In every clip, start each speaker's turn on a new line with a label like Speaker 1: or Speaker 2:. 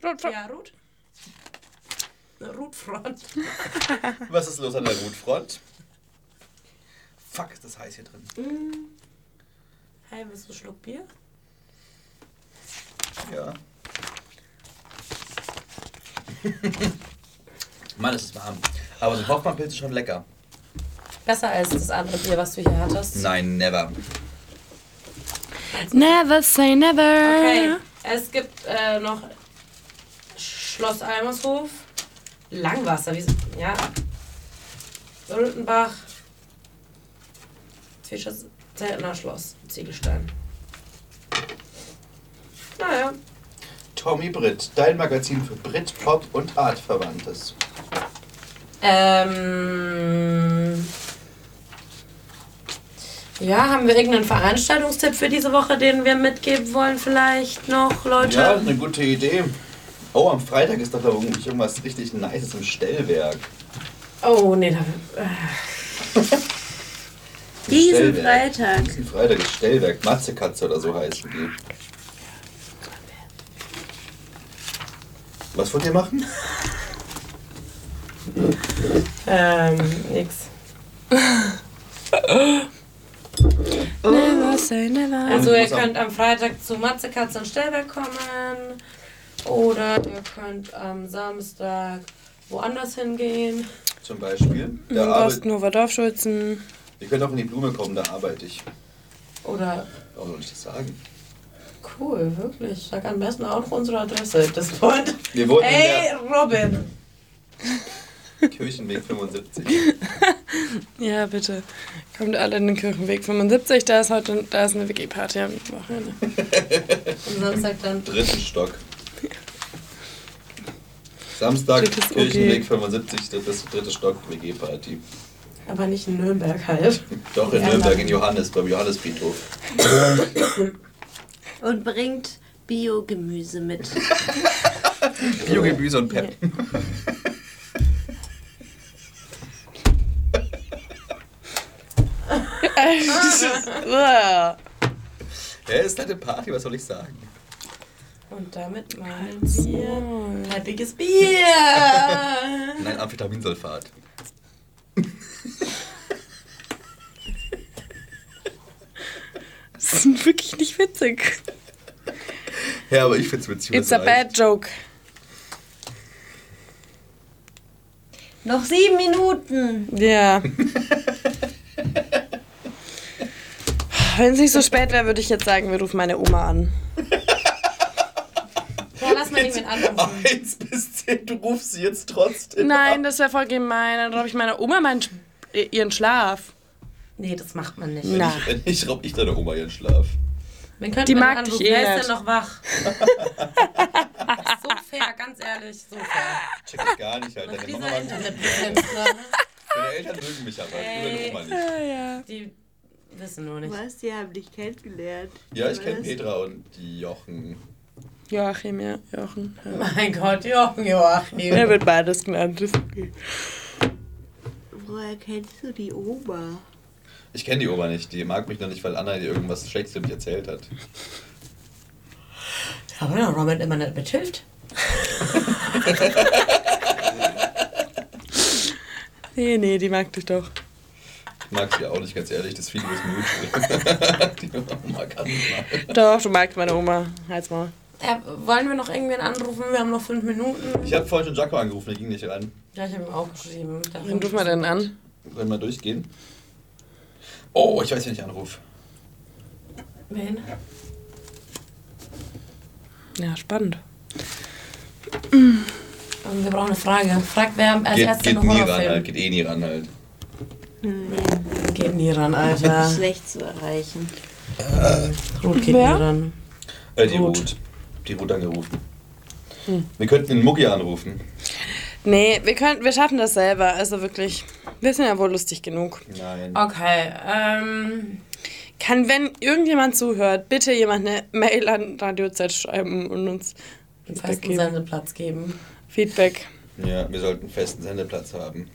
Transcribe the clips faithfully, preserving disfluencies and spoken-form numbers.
Speaker 1: Ruth, Ruth.
Speaker 2: Ja, Ruth. Ruthfront.
Speaker 3: Was ist los an der Ruthfront? Fuck, ist das heiß hier drin.
Speaker 2: Mm. Hey, willst du einen Schluck Bier?
Speaker 3: Ja. Mann, es ist warm. Aber so ein Hoffmann-Pilz ist schon lecker.
Speaker 2: Besser als das andere Bier, was du hier hattest.
Speaker 3: Nein, never.
Speaker 1: Never say never.
Speaker 2: Okay, es gibt äh, noch Schloss Almershof, Langwasser, wie, ja, Röthenbach, Fischer Zeltner Schloss, Ziegelstein. Naja.
Speaker 3: Tommy Brit, dein Magazin für Brit, Pop und Artverwandtes.
Speaker 2: Ähm... Ja, haben wir irgendeinen Veranstaltungstipp für diese Woche, den wir mitgeben wollen vielleicht noch, Leute?
Speaker 3: Ja, eine gute Idee. Oh, am Freitag ist doch da irgendwie irgendwas richtig Nices im Stellwerk.
Speaker 2: Oh, nee, da... Äh.
Speaker 4: Diesen Freitag.
Speaker 3: Diesen Freitag ist Stellwerk. Matzekatze oder so heißen die. Was wollt ihr machen?
Speaker 2: Ähm, nix.
Speaker 1: Never say never.
Speaker 2: Also ihr könnt am Freitag zu Matzekatze und Stellwerk kommen. Oder ihr könnt am Samstag woanders hingehen.
Speaker 3: Zum Beispiel.
Speaker 1: Im
Speaker 3: Da arbeit-
Speaker 1: Bostonhofer Dorfschützen.
Speaker 3: Ihr könnt auch in die Blume kommen, da arbeite ich.
Speaker 2: Oder...
Speaker 3: Warum soll ich das sagen?
Speaker 2: Cool, wirklich. Sag am besten auch noch unsere Adresse at this point.
Speaker 3: Wir wohnen
Speaker 2: Ey, Robin!
Speaker 3: in der Kirchenweg fünfundsiebzig.
Speaker 1: Ja, bitte. Kommt alle in den Kirchenweg fünfundsiebzig. Da ist heute da ist eine W G-Party am Wochenende.
Speaker 2: Und Samstag dann...
Speaker 3: Dritten Stock. Samstag,
Speaker 1: Drittes
Speaker 3: Kirchenweg
Speaker 1: O G.
Speaker 3: fünfundsiebzig, drittes, dritte Stock, W G-Party.
Speaker 2: Aber nicht in Nürnberg halt.
Speaker 3: Doch, in
Speaker 2: Ja,
Speaker 3: Nürnberg,
Speaker 2: dann-
Speaker 3: in Johannes, beim Johannesfriedhof.
Speaker 4: Und bringt Biogemüse mit.
Speaker 3: Biogemüse und Pep.
Speaker 1: Uah.
Speaker 3: Ja, ist halt eine Party, was soll ich sagen?
Speaker 2: Und damit meinen wir halbiges Bier.
Speaker 3: Nein, Amphetaminsulfat.
Speaker 1: Das ist wirklich nicht witzig.
Speaker 3: Ja, aber ich find's witzig.
Speaker 1: It's
Speaker 3: das
Speaker 1: a
Speaker 3: reicht.
Speaker 1: bad joke.
Speaker 4: Noch sieben Minuten.
Speaker 1: Ja. Wenn es nicht so spät wäre, würde ich jetzt sagen, wir rufen meine Oma an.
Speaker 2: Ja, lass mal irgendwen anrufen.
Speaker 3: Eins bis zehn, du rufst sie jetzt trotzdem.
Speaker 1: Nein,
Speaker 3: ab.
Speaker 1: das wäre voll gemein. Dann raube ich meiner Oma meinen, Sch- ihren Schlaf.
Speaker 2: Nee, das macht man nicht.
Speaker 3: Wenn
Speaker 1: Na.
Speaker 3: ich, wenn ich raub ich deine Oma ihren Schlaf.
Speaker 2: Man könnte
Speaker 1: Die
Speaker 2: mal
Speaker 1: mag dich
Speaker 2: anrufen.
Speaker 1: eh
Speaker 2: Wer ist
Speaker 1: nicht.
Speaker 2: denn noch wach? So fair, ganz ehrlich, so fair.
Speaker 3: Check ich gar nicht, halt.
Speaker 2: Nach
Speaker 3: Deine Mama
Speaker 2: dieser
Speaker 3: war
Speaker 2: Internetpräsenz, ne?
Speaker 3: Deine Eltern mögen mich aber, nur deine Oma nicht.
Speaker 1: Ja, ja.
Speaker 2: Die wissen nur nicht.
Speaker 4: Was? Die haben dich kennengelernt.
Speaker 3: Ja, ich kenne
Speaker 4: Was?
Speaker 3: Petra und die Jochen.
Speaker 1: Joachim, ja. Jochen. Ja.
Speaker 2: Mein Gott, Jochen, Joachim.
Speaker 1: Er wird beides genannt. Ist okay.
Speaker 4: Woher kennst du die Oma?
Speaker 3: Ich kenne die Oma nicht, die mag mich noch nicht, weil Anna ihr irgendwas Schlechtes über mich erzählt hat.
Speaker 2: Aber der Robin immer nicht mithilft.
Speaker 1: Nee, nee, die mag dich doch.
Speaker 3: Ich mag sie auch nicht, ganz ehrlich, das Video ist Müll. Die Oma kann nicht mal.
Speaker 1: Doch, du magst meine Oma. Halt's mal.
Speaker 2: Ja, wollen wir noch irgendwen anrufen? Wir haben noch fünf Minuten.
Speaker 3: Ich habe vorhin schon Jaco angerufen, der ging nicht ran.
Speaker 2: Ja, ich habe ihm auch geschrieben.
Speaker 1: Wen rufen wir denn an?
Speaker 3: Sollen wir mal durchgehen? Oh, ich weiß, wen ich anrufe.
Speaker 2: Wen?
Speaker 1: Ja, spannend.
Speaker 2: Und wir brauchen eine Frage. Frag, wer als
Speaker 3: Geht,
Speaker 2: erstes
Speaker 3: geht
Speaker 2: noch
Speaker 3: nie ran
Speaker 2: Horrorfilm.
Speaker 3: halt, geht eh nie ran halt.
Speaker 2: Geht nie ran, Alter.
Speaker 4: Schlecht zu erreichen.
Speaker 2: Ruth geht
Speaker 1: Wer?
Speaker 2: nie ran.
Speaker 3: Äh, die
Speaker 2: Ruth.
Speaker 3: Ruth. Die Ruth angerufen. Wir könnten den Muggi anrufen.
Speaker 1: Nee, wir, können, wir schaffen das selber. Also wirklich. Wir sind ja wohl lustig genug.
Speaker 3: Nein.
Speaker 2: Okay, ähm...
Speaker 1: Kann, wenn irgendjemand zuhört, bitte jemand eine Mail an Radio Z schreiben und uns
Speaker 2: einen
Speaker 1: Feedback
Speaker 2: festen
Speaker 1: geben.
Speaker 2: Sendeplatz geben.
Speaker 1: Feedback.
Speaker 3: Ja, wir sollten einen festen Sendeplatz haben.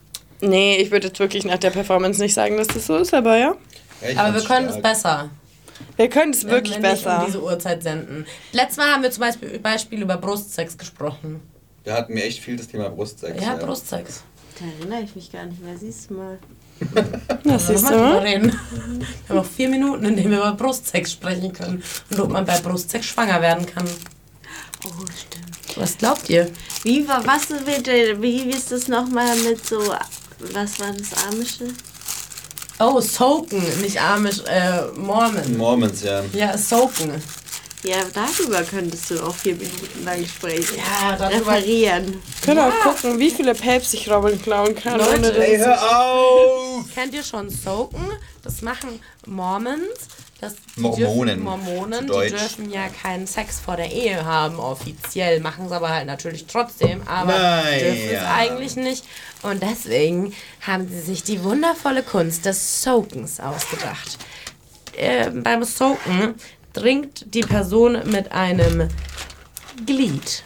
Speaker 1: Nee, ich würde jetzt wirklich nach der Performance nicht sagen, dass das so ist, aber ja.
Speaker 3: Ja, ich
Speaker 2: Aber wir
Speaker 3: fand's
Speaker 2: können es
Speaker 3: stark.
Speaker 2: besser.
Speaker 1: Ihr könnt es wirklich
Speaker 2: wenn wir nicht
Speaker 1: besser.
Speaker 2: um diese Uhrzeit senden. Letztes Mal haben wir zum Beispiel, Beispiel über Brustsex gesprochen.
Speaker 3: Da hatten wir echt viel das Thema Brustsex.
Speaker 2: Ja,
Speaker 3: Ja,
Speaker 2: Brustsex.
Speaker 4: Da erinnere ich mich gar nicht mehr. Siehst du mal.
Speaker 1: Das siehst
Speaker 2: Mal drüber
Speaker 1: du.
Speaker 2: reden. Wir haben noch vier Minuten, in denen wir über Brustsex sprechen können. Und ob man bei Brustsex schwanger werden kann.
Speaker 4: Oh, stimmt.
Speaker 2: Was glaubt ihr?
Speaker 4: Wie war, was wird, wie ist das nochmal mit so, was war das Amische?
Speaker 2: Oh, Soaken, nicht Amish, äh, Mormon.
Speaker 3: Mormons, ja.
Speaker 2: Ja, Soaken.
Speaker 4: Ja, darüber könntest du auch vier Minuten lang sprechen.
Speaker 2: Ja, darüber.
Speaker 4: Referieren.
Speaker 1: Könnt ihr auch gucken, wie viele Papes ich Robin klauen kann.
Speaker 2: Leute,
Speaker 1: ohne das-
Speaker 3: Ey, hör auf!
Speaker 2: Kennt ihr schon Soaken? Das machen Mormons. Das, die
Speaker 3: Mormonen,
Speaker 2: Dürfen, Mormonen,
Speaker 3: zu
Speaker 2: die
Speaker 3: Deutsch.
Speaker 2: dürfen ja keinen Sex vor der Ehe haben, offiziell. Machen es aber halt natürlich trotzdem, aber
Speaker 3: Nein,
Speaker 2: dürfen es
Speaker 3: ja.
Speaker 2: eigentlich nicht. Und deswegen haben sie sich die wundervolle Kunst des Soakens ausgedacht. Äh, beim Soaken dringt die Person mit einem Glied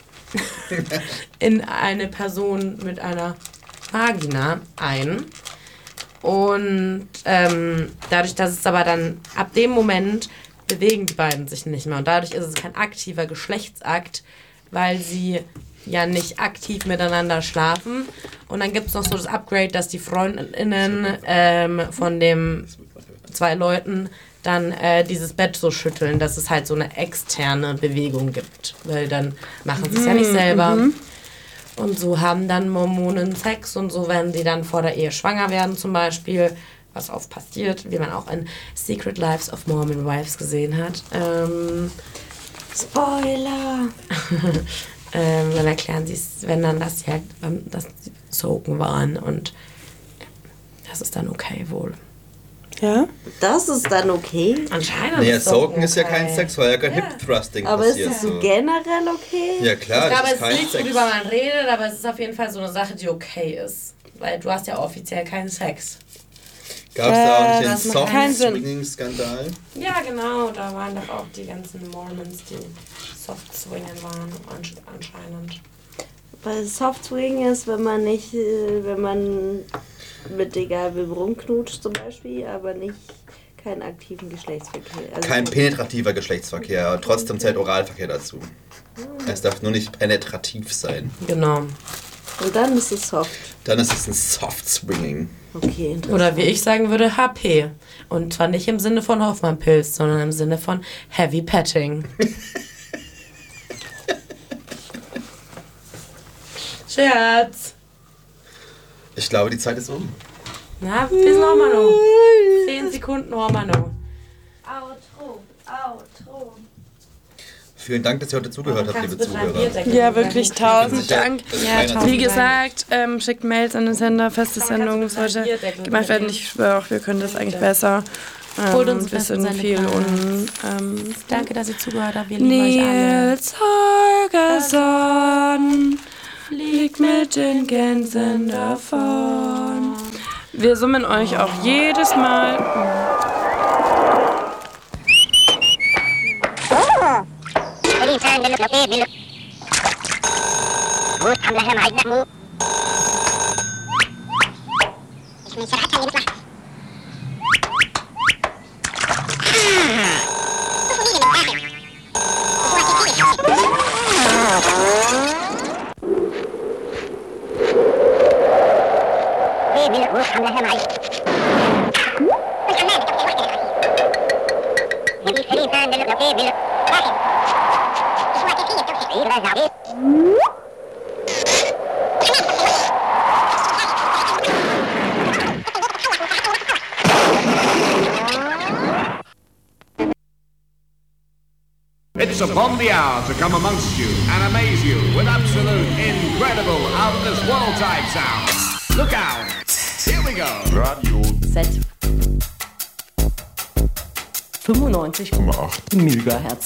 Speaker 2: in eine Person mit einer Vagina ein. Und ähm, dadurch, dass es aber dann ab dem Moment bewegen die beiden sich nicht mehr. Und dadurch ist es kein aktiver Geschlechtsakt, weil sie ja nicht aktiv miteinander schlafen. Und dann gibt es noch so das Upgrade, dass die FreundInnen ähm, von den zwei Leuten dann äh, dieses Bett so schütteln, dass es halt so eine externe Bewegung gibt. Weil dann machen sie es ja nicht selber. Und so haben dann Mormonen Sex und so, wenn sie dann vor der Ehe schwanger werden zum Beispiel, was oft passiert, wie man auch in Secret Lives of Mormon Wives gesehen hat. Ähm, Spoiler! ähm, dann erklären sie es, wenn dann das halt, dass sie Soaken waren und das ist dann okay wohl.
Speaker 1: Ja?
Speaker 4: Das ist dann okay.
Speaker 2: Anscheinend
Speaker 3: Naja,
Speaker 2: ist
Speaker 3: Soaken ist ja
Speaker 2: okay.
Speaker 3: kein Sex, weil ja kein Hip-Thrusting
Speaker 4: Aber ist
Speaker 3: passiert.
Speaker 4: das
Speaker 3: so.
Speaker 4: generell okay?
Speaker 3: Ja klar,
Speaker 2: Ich glaube,
Speaker 3: das
Speaker 2: es
Speaker 3: ist kein
Speaker 2: ist nicht,
Speaker 3: Sex.
Speaker 2: worüber man redet, aber es ist auf jeden Fall so eine Sache, die okay ist. Weil du hast ja offiziell keinen Sex.
Speaker 3: Gab es da auch
Speaker 1: Äh,
Speaker 3: nicht
Speaker 1: das
Speaker 3: den
Speaker 1: macht keinen Sinn.
Speaker 3: Soft-Swinging-Skandal?
Speaker 2: Ja, genau, da waren doch auch die ganzen Mormons, die soft swingen waren, ansch- anscheinend.
Speaker 4: Weil Soft Swing ist, wenn man nicht, äh, wenn man mit egal wem rumknutscht zum Beispiel, aber nicht keinen aktiven Geschlechtsverkehr. Also
Speaker 3: Kein penetrativer Geschlechtsverkehr, trotzdem zählt Oralverkehr dazu. Es darf nur nicht penetrativ sein.
Speaker 2: Genau.
Speaker 4: Und dann ist es soft.
Speaker 3: Dann ist es ein Soft-Swinging.
Speaker 4: Okay, interessant.
Speaker 2: Oder wie ich sagen würde, H P. Und zwar nicht im Sinne von Hoffmann-Pilz, sondern im Sinne von Heavy Petting. Scherz.
Speaker 3: Ich glaube, die Zeit ist um.
Speaker 2: Na, bis noch mal noch. Zehn Sekunden noch mal noch.
Speaker 4: Outro, Outro.
Speaker 3: Vielen Dank, dass ihr heute zugehört habt, liebe Zuhörer.
Speaker 1: Ja, wirklich tausend
Speaker 3: Sicher,
Speaker 1: Dank.
Speaker 3: dass es
Speaker 2: Ja,
Speaker 3: keiner
Speaker 2: tausend
Speaker 1: Wie
Speaker 3: tut.
Speaker 1: gesagt, ähm, schickt Mails an den Sender, feste
Speaker 2: Kann man
Speaker 1: Sendungen
Speaker 2: ganz gut
Speaker 1: sollte
Speaker 2: Bierdeckel
Speaker 1: gemacht werden.
Speaker 2: mitnehmen.
Speaker 1: Ich schwöre auch, wir können das eigentlich besser. Ähm,
Speaker 2: Holt uns
Speaker 1: wir
Speaker 2: feste
Speaker 1: sind viel
Speaker 2: Sendeplatz.
Speaker 1: und ähm,
Speaker 2: Danke, dass ihr zugehört habt. Wir lieben euch alle.
Speaker 1: Nils Holgersson fliegt mit den Gänsen davon. Wir summen euch auch jedes Mal.
Speaker 5: It's upon the hour to come amongst you and amaze you with absolute, incredible, out-of-this-world type sound. Look out! Here we go!
Speaker 6: Radio
Speaker 7: Z fünfundneunzig Komma acht Megahertz.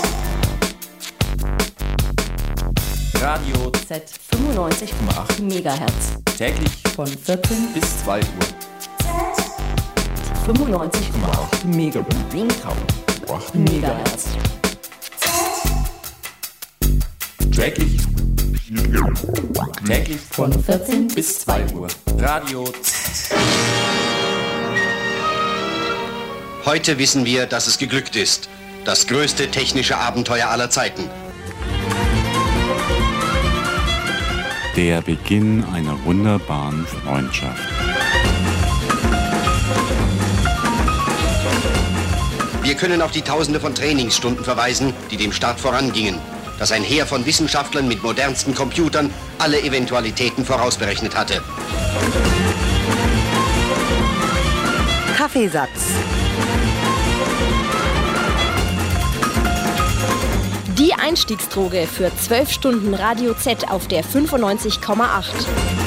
Speaker 6: Radio
Speaker 7: Z fünfundneunzig Komma acht Megahertz.
Speaker 6: täglich
Speaker 7: Von vierzehn
Speaker 6: bis zwei Uhr.
Speaker 7: fünfundneunzig Komma acht Megahertz. Megahertz.
Speaker 6: Täglich. Täglich
Speaker 7: Von vierzehn
Speaker 6: bis zwei Uhr. Radio
Speaker 8: Heute wissen wir, dass es geglückt ist. Das größte technische Abenteuer aller Zeiten.
Speaker 6: Der Beginn einer wunderbaren Freundschaft.
Speaker 8: Wir können auf die Tausende von Trainingsstunden verweisen, die dem Start vorangingen, dass ein Heer von Wissenschaftlern mit modernsten Computern alle Eventualitäten vorausberechnet hatte.
Speaker 9: Kaffeesatz.
Speaker 10: Die Einstiegsdroge für zwölf Stunden Radio Z auf der fünfundneunzig Komma acht.